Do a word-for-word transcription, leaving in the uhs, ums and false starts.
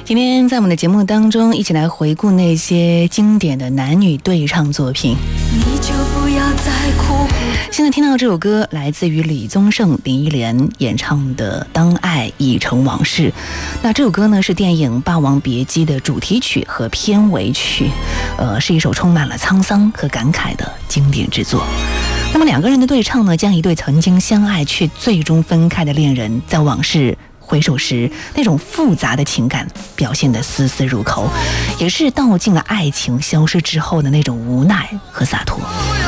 今天在我们的节目当中，一起来回顾那些经典的男女对唱作品。 你就不要再哭。 现在听到这首歌来自于李宗盛、林忆莲演唱的《当爱已成往事》。那这首歌呢是电影《霸王别姬》的主题曲和片尾曲，呃，是一首充满了沧桑和感慨的经典之作。那么两个人的对唱呢，将一对曾经相爱却最终分开的恋人在往事回首时那种复杂的情感表现得丝丝入扣，也是道尽了爱情消失之后的那种无奈和洒脱。